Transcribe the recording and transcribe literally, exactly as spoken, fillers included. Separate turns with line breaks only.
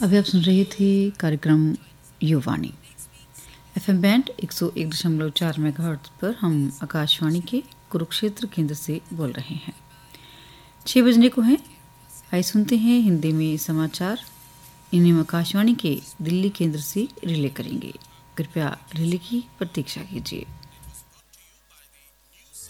अभी आप सुन रही थी कार्यक्रम युवानी एफएम बैंड एक सौ एक दशमलव चार मेगाहर्ट्ज पर। हम आकाशवाणी के कुरुक्षेत्र केंद्र से बोल रहे हैं। छः बजने को हैं। आइए सुनते हैं हिंदी में समाचार। इन्हें हम आकाशवाणी के दिल्ली केंद्र से रिले करेंगे। कृपया रिले की प्रतीक्षा कीजिए।